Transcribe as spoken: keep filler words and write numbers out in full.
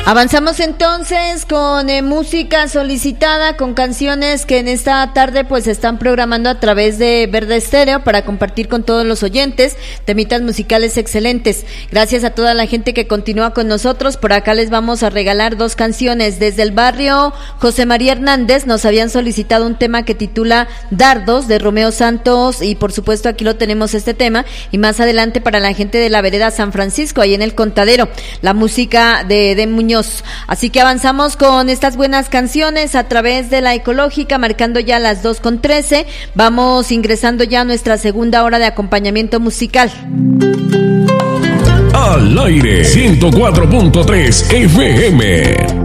Avanzamos entonces con eh, música solicitada, con canciones que en esta tarde pues se están programando a través de Verde Estéreo para compartir con todos los oyentes, temitas musicales excelentes. Gracias a toda la gente que continúa con nosotros. Por acá les vamos a regalar dos canciones. Desde el barrio José María Hernández nos habían solicitado un tema que titula Dardos, de Romeo Santos, y por supuesto aquí lo tenemos, este tema, y más adelante para la gente de la vereda San Francisco, ahí en el Contadero, la música de de Muñoz. Así que avanzamos con estas buenas canciones a través de la Ecológica, marcando ya las dos con trece. Vamos ingresando ya a nuestra segunda hora de acompañamiento musical. Al aire ciento cuatro punto tres F M.